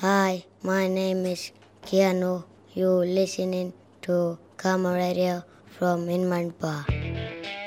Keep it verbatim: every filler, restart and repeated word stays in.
Hi, my name is Keanu. You listening to Kama Radio from Inman Bar.